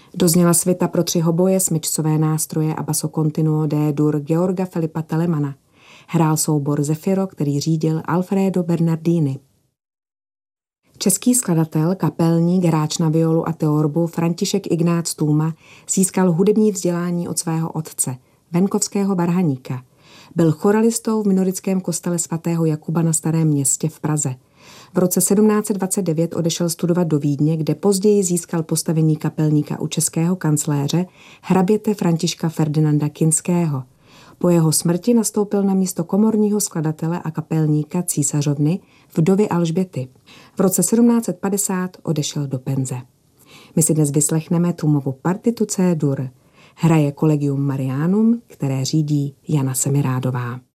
Dozněla svita pro 3 hoboje, smyčcové nástroje a basso continuo D-dur Georga Filipa Telemana. Hrál soubor Zefiro, který řídil Alfredo Bernardini. Český skladatel, kapelník, hráč na violu a teorbu František Ignác Tůma získal hudební vzdělání od svého otce, venkovského varhaníka. Byl choralistou v minorickém kostele svatého Jakuba na Starém Městě v Praze. V roce 1729 odešel studovat do Vídně, kde později získal postavení kapelníka u českého kancléře hraběte Františka Ferdinanda Kinského. Po jeho smrti nastoupil na místo komorního skladatele a kapelníka císařovny vdovy Alžběty. V roce 1750 odešel do penze. My si dnes vyslechneme Tůmovu partitu C-dur. Hraje Collegium Marianum, které řídí Jana Semirádová.